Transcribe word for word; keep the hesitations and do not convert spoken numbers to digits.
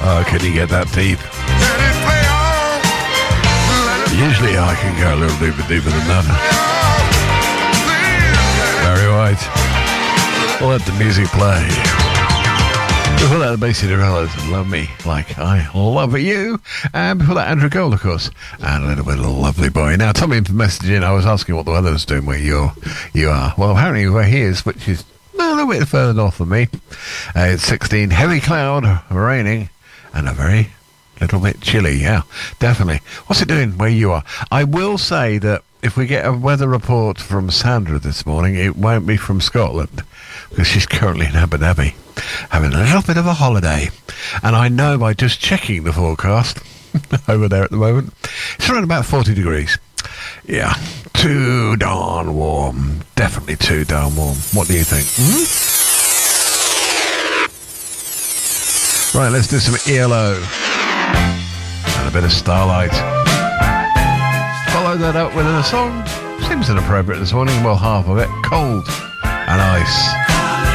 Oh, can you get that deep? Usually I can go a little deeper, deeper than that. Barry White. We'll let the music play. Before that, the Basie Dorellas, Love Me Like I Love You. And before that, Andrew Gold, of course. And a little bit of a Lovely Boy. Now, Tommy messaging, I was asking what the weather was doing where you're, you are. Well, apparently where he is, which is a little bit further north than me. Uh, it's sixteen, heavy cloud, raining, and a very little bit chilly. Yeah, definitely. What's it doing where you are? I will say that if we get a weather report from Sandra this morning, it won't be from Scotland, because she's currently in Abu Dhabi having a little bit of a holiday. And I know by just checking the forecast over there at the moment, it's around about forty degrees. Yeah, too darn warm. Definitely too darn warm. What do you think? Mm-hmm. Right, let's do some E L O and a bit of Starlight. Follow that up with a song. Seems inappropriate this morning. Well, half of it. Cold and Ice.